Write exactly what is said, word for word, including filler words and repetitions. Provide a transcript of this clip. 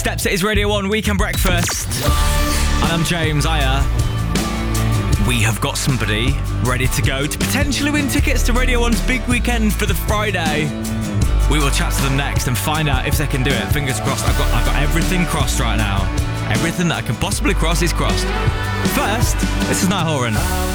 Steps, it is Radio one Weekend Breakfast. And I'm James Aya. We have got somebody ready to go to potentially win tickets to Radio one's big weekend for the Friday. We will chat to them next and find out if they can do it. Fingers crossed. I've got, I've got everything crossed right now. Everything that I can possibly cross is crossed. First, this is Niall Horan.